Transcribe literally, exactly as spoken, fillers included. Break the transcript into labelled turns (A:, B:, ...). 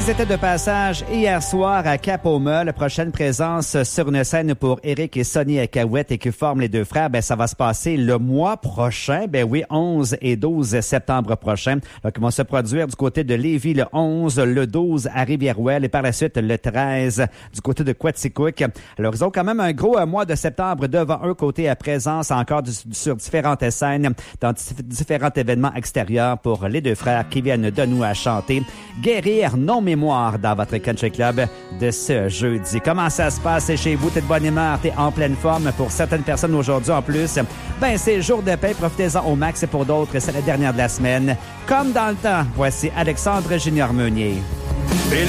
A: étaient de passage hier soir à Cap-au-Mel. La prochaine présence sur une scène pour Éric et Sonny Acahouette et qui forment les deux frères, ben ça va se passer le mois prochain. Ben oui, onze et douze septembre prochain. Donc, ils vont se produire du côté de Lévis le onze, le douze à Rivière-Ouelle et par la suite le treize du côté de Quaticook. Alors, ils ont quand même un gros euh, mois de septembre devant eux, côté à présence encore du, sur différentes scènes, dans dif- différents événements extérieurs pour les deux frères qui viennent de nous à chanter Guérir nos mémoires dans votre country club de ce jeudi. Comment ça se passe chez vous? T'es de bonne humeur, t'es en pleine forme. Pour certaines personnes aujourd'hui en plus, ben c'est jour de paix, profitez-en au max. Et pour d'autres, c'est la dernière de la semaine. Comme dans le temps, voici Alexandre Junior Meunier.